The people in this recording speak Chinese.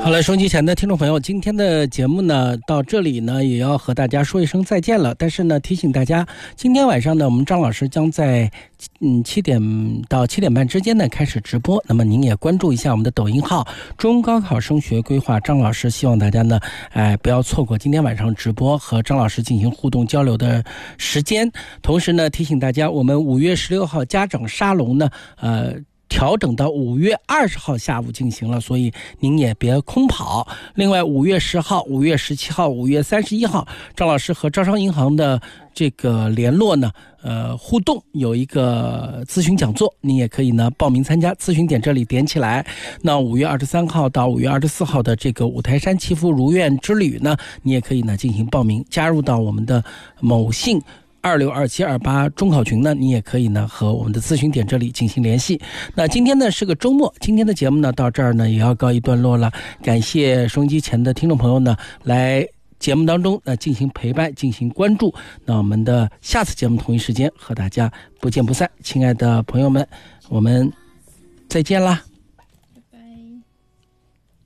好了，收音机前的听众朋友，今天的节目呢到这里呢也要和大家说一声再见了。但是呢提醒大家，今天晚上呢我们张老师将在7点到7点半之间呢开始直播。那么您也关注一下我们的抖音号中高考升学规划张老师，希望大家呢不要错过今天晚上直播和张老师进行互动交流的时间。同时呢提醒大家，我们5月16号家长沙龙呢调整到5月20号下午进行了，所以您也别空跑。另外5月10号、5月17号、5月31号，张老师和招商银行的这个联络呢互动有一个咨询讲座，您也可以呢报名参加，咨询点这里点起来。那5月23号到5月24号的这个五台山祈福如愿之旅呢，你也可以呢进行报名，加入到我们的某信262728中考群呢，你也可以呢和我们的咨询点这里进行联系。那今天呢是个周末，今天的节目呢到这儿呢也要告一段落了。感谢收音机前的听众朋友呢来节目当中进行陪伴，进行关注。那我们的下次节目同一时间和大家不见不散。亲爱的朋友们，我们再见啦。